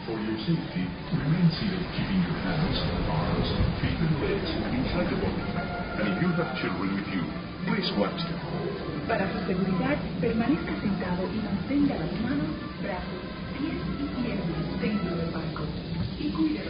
For your safety, remain seated, keeping your hands, arms, feet, and legs inside the boat. And if you have children with you, please watch them. Para su seguridad, permanezca sentado y mantenga las manos, brazos, pies y piernas dentro del barco. Y cuide